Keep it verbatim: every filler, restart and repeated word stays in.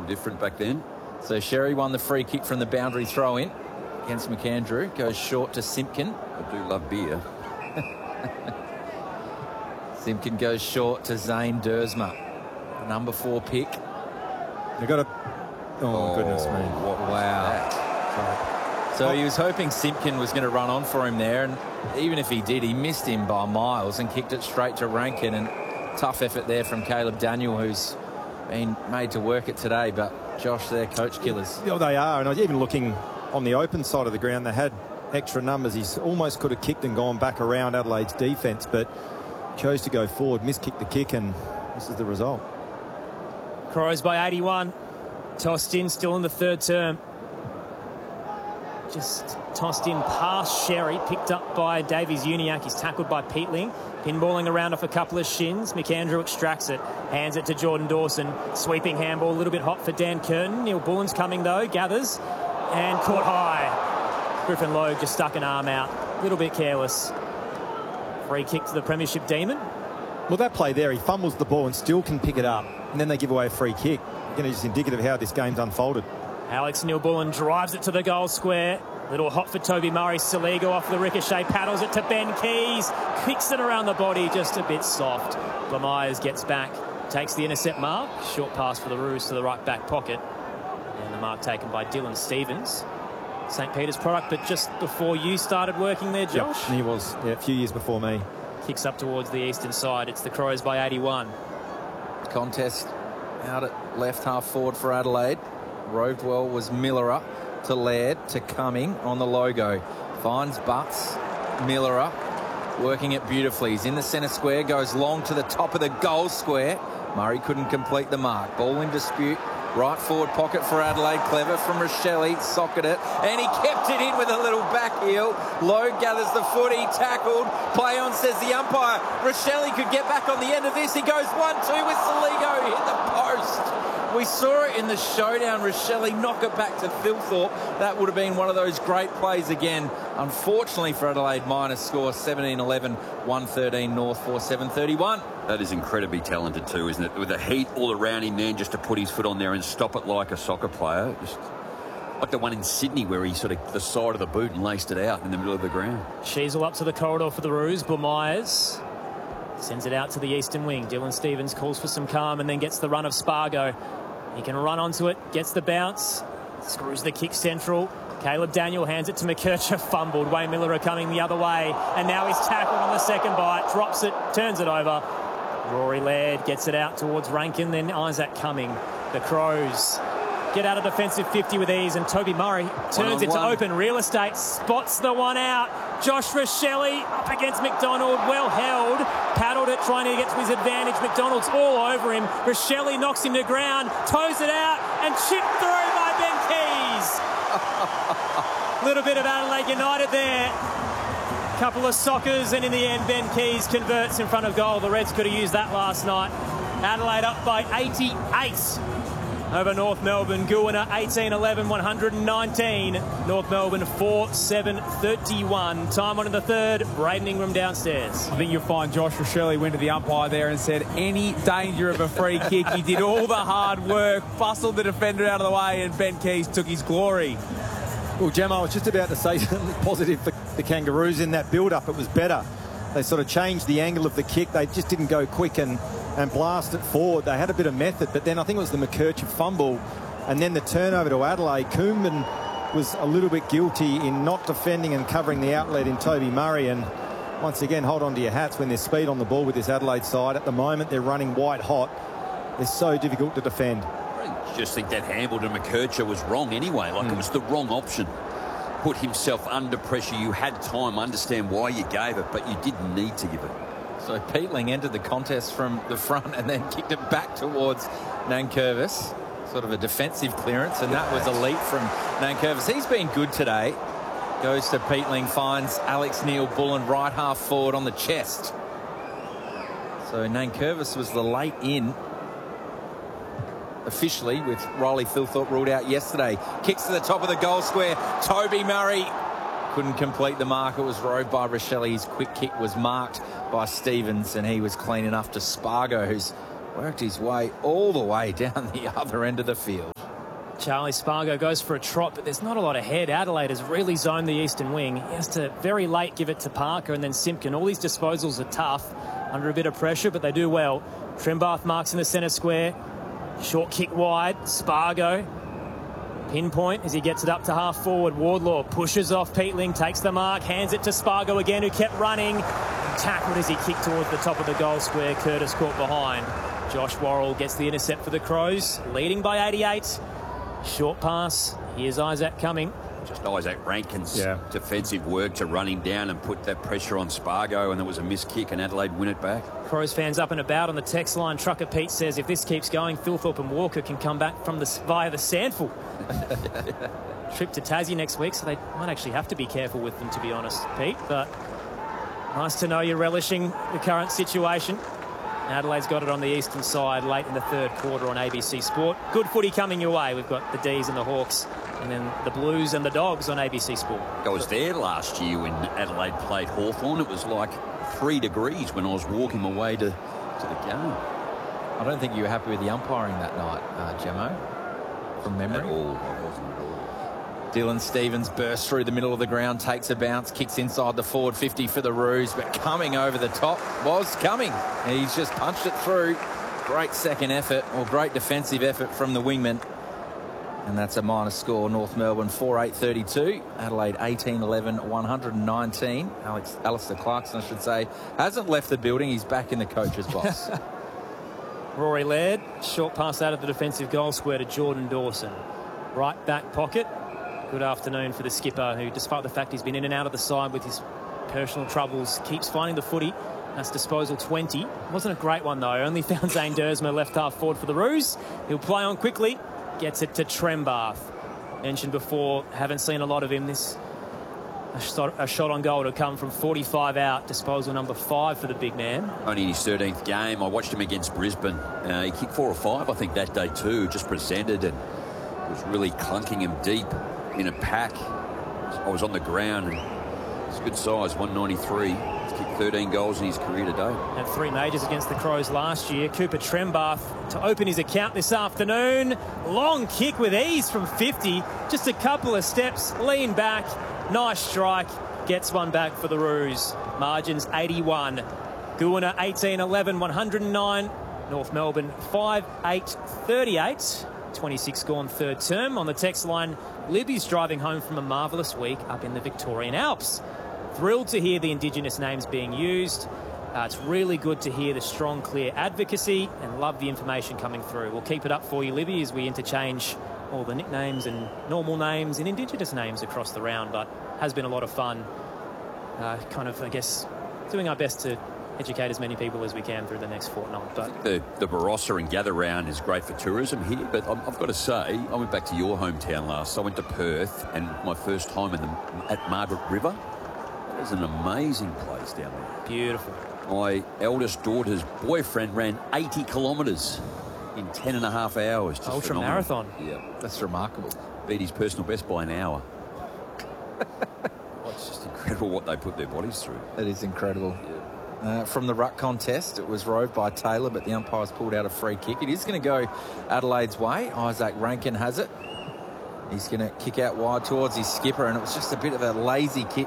different back then. So Sherry won the free kick from the boundary throw-in against McAndrew. Goes short to Simpkin. I do love beer. Simpkin goes short to Zane Dersma. Number four pick. They got a... Oh, oh goodness me. Wow. So he was hoping Simpkin was going to run on for him there, and even if he did, he missed him by miles and kicked it straight to Rankin. And tough effort there from Caleb Daniel, who's been made to work it today. But Josh, they're coach killers. Yeah, they are. And I was even looking on the open side of the ground. They had extra numbers. He almost could have kicked and gone back around Adelaide's defence, but chose to go forward, miskicked the kick, and this is the result. Crows by eighty-one. Tossed in, still in the third term. Just tossed in past Sherry, picked up by Davies Uniacke. He's tackled by Peatling. Pinballing around off a couple of shins. McAndrew extracts it, hands it to Jordan Dawson. Sweeping handball, a little bit hot for Dan Curtin. Neil Bullen's coming though, gathers, and caught high. Griffin Logue just stuck an arm out, a little bit careless. Free kick to the Premiership Demon. Well, that play there, he fumbles the ball and still can pick it up, and then they give away a free kick. Again, it's just indicative of how this game's unfolded. Alex Neil-Bullen drives it to the goal square. Little hot for Toby Murray. Saligo off the ricochet, paddles it to Ben Keys. Kicks it around the body, just a bit soft. Blamires gets back, takes the intercept mark. Short pass for the Roos to the right back pocket. And the mark taken by Dylan Stevens. St Peter's product, but just before you started working there, Josh? Yep, he was, yeah, a few years before me. Kicks up towards the eastern side. It's the Crows by eighty-one. Contest out at left half forward for Adelaide. Rovewell was Millerer to Laird to Cumming on the logo. Finds Butts. Millerer working it beautifully. He's in the centre square, goes long to the top of the goal square. Murray couldn't complete the mark. Ball in dispute. Right forward pocket for Adelaide. Clever from Rochelle. Socketed it. And he kept it in with a little back heel. Lowe gathers the footy. Tackled. Play on, says the umpire. Rochelle could get back on the end of this. He goes one two with Saligo. Hit the post. We saw it in the showdown. Rochelle knock it back to Thilthorpe. That would have been one of those great plays again. Unfortunately for Adelaide, minus score seventeen eleven, one thirteen North, four seven thirty-one. That is incredibly talented too, isn't it? With the heat all around him then, just to put his foot on there and stop it like a soccer player. Just like the one in Sydney where he sort of the side of the boot and laced it out in the middle of the ground. Sheasel up to the corridor for the Roos. Blamires sends it out to the eastern wing. Dylan Stevens calls for some calm and then gets the run of Spargo. He can run onto it, gets the bounce, screws the kick central. Caleb Daniel hands it to McKercher, fumbled. Wayne Miller coming the other way, and now he's tackled on the second bite, drops it, turns it over. Rory Laird gets it out towards Rankin, then Isaac Cumming. The Crows get out of defensive fifty with ease, and Toby Murray turns it to open real estate, spots the one out. Josh Rochelle up against McDonald, well held, paddled it, trying to get to his advantage. McDonald's all over him. Rochelle knocks him to ground, toes it out, and chipped through by Ben Keys. Little bit of Adelaide United there. Couple of soccers, and in the end, Ben Keys converts in front of goal. The Reds could have used that last night. Adelaide up by eighty-eight. Over North Melbourne. Goona eighteen eleven, one nineteen. North Melbourne four seven thirty-one. Time on in the third. Braden Ingram downstairs. I think you'll find Josh Rochelle went to the umpire there and said any danger of a free kick. He did all the hard work, bustled the defender out of the way, and Ben Keys took his glory. Well, Gemma, I was just about to say something positive for the Kangaroos in that build-up. It was better. They sort of changed the angle of the kick. They just didn't go quick and, and blast it forward. They had a bit of method, but then I think it was the McKercher fumble and then the turnover to Adelaide. Coomben was a little bit guilty in not defending and covering the outlet in Toby Murray. And once again, hold on to your hats when there's speed on the ball with this Adelaide side. At the moment, they're running white hot. They're so difficult to defend. I just think that handball to McKercher was wrong anyway. Like mm. it was the wrong option. Put himself under pressure. You had time. Understand why you gave it, but you didn't need to give it. So Peatling entered the contest from the front and then kicked it back towards Nankervis. Sort of a defensive clearance, and that was a leap from Nankervis. He's been good today. Goes to Peatling, finds Alex Neil-Bullen right half forward on the chest. So Nankervis was the late in. Officially, with Riley Thilthorpe ruled out yesterday. Kicks to the top of the goal square. Toby Murray couldn't complete the mark. It was rowed by Rochelle. His quick kick was marked by Stevens, and he was clean enough to Spargo, who's worked his way all the way down the other end of the field. Charlie Spargo goes for a trot, but there's not a lot ahead. Adelaide has really zoned the eastern wing. He has to very late give it to Parker and then Simpkin. All these disposals are tough under a bit of pressure, but they do well. Trembath marks in the centre square. Short kick wide. Spargo. Pinpoint as he gets it up to half forward. Wardlaw pushes off Peatling, takes the mark, hands it to Spargo again, who kept running. Tackled as he kicked towards the top of the goal square. Curtis caught behind. Josh Worrell gets the intercept for the Crows, leading by eighty-eight. Short pass. Here's Isaac coming. Just Isaac Rankin's yeah. defensive work to run him down and put that pressure on Spargo, and there was a missed kick and Adelaide win it back. Crows fans up and about on the text line. Trucker Pete says if this keeps going, Philthorpe and Walker can come back from the via the Sandful. Trip to Tassie next week, so they might actually have to be careful with them, to be honest, Pete. But nice to know you're relishing the current situation. Adelaide's got it on the eastern side late in the third quarter on A B C Sport. Good footy coming your way. We've got the D's and the Hawks, and then the Blues and the Dogs on A B C Sport. I was there last year when Adelaide played Hawthorn. It was like three degrees when I was walking my way to, to the game. I don't think you were happy with the umpiring that night, uh, Gemmo, from memory. At all. I wasn't at all. Dylan Stevens bursts through the middle of the ground, takes a bounce, kicks inside the forward fifty for the Roos, but coming over the top was coming. He's just punched it through. Great second effort, or great defensive effort from the wingman. And that's a minor score. North Melbourne four eight thirty-two. Adelaide eighteen eleven one hundred nineteen. Alex, Alistair Clarkson, I should say, hasn't left the building. He's back in the coach's box. Rory Laird, short pass out of the defensive goal square to Jordan Dawson. Right back pocket. Good afternoon for the skipper, who, despite the fact he's been in and out of the side with his personal troubles, keeps finding the footy. That's disposal twenty. Wasn't a great one, though. Only found Zane Dersma left half forward for the Roos. He'll play on quickly. Gets it to Trembath. Mentioned before, haven't seen a lot of him. This a shot, a shot on goal to come from forty-five out. Disposal number five for the big man. Only in his thirteenth game. I watched him against Brisbane. Uh, he kicked four or five, I think, that day too. Just presented and was really clunking him deep in a pack. I was on the ground, and it's good size, one ninety-three. He's kicked thirteen goals in his career today. Had three majors against the Crows last year. Cooper Trembath to open his account this afternoon. Long kick with ease from fifty. Just a couple of steps, lean back. Nice strike. Gets one back for the Roos. Margins eighty-one. Goona eighteen eleven one hundred nine. North Melbourne five eight thirty-eight. twenty-six gone third term. On the text line, Libby's driving home from a marvellous week up in the Victorian Alps. Thrilled to hear the Indigenous names being used. Uh, it's really good to hear the strong, clear advocacy, and love the information coming through. We'll keep it up for you, Libby, as we interchange all the nicknames and normal names and Indigenous names across the round. But has been a lot of fun. Uh, kind of, I guess, doing our best to educate as many people as we can through the next fortnight. But the the Barossa and Gather Round is great for tourism here, but I'm, I've got to say, I went back to your hometown last. I went to Perth, and my first time in the, at Margaret River. That is an amazing place down there. Beautiful. My eldest daughter's boyfriend ran eighty kilometres in ten and a half hours. Just Ultra phenomenal. marathon. Yeah, That's remarkable. beat his personal best by an hour. It's just incredible what they put their bodies through. That is incredible. Yeah. Uh, from the ruck contest, it was rove by Taylor, but the umpires pulled out a free kick. It is going to go Adelaide's way. Isaac Rankin has it. He's going to kick out wide towards his skipper, and it was just a bit of a lazy kick